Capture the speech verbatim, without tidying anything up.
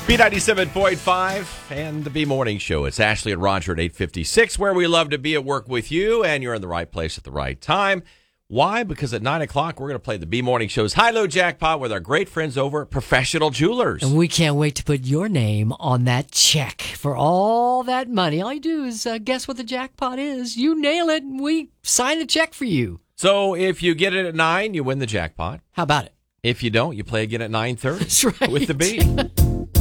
B ninety-seven point five and the B Morning Show. It's Ashley and Roger at eight fifty-six, where we love to be at work with you, and you're in the right place at the right time. Why? Because at nine o'clock, we're going to play the B Morning Show's High-Low Jackpot with our great friends over at Professional Jewelers. And we can't wait to put your name on that check for all that money. All you do is uh, guess what the jackpot is. You nail it, and we sign the check for you. So if you get it at nine, you win the jackpot. How about it? If you don't, you play again at nine thirty. That's right. With the B.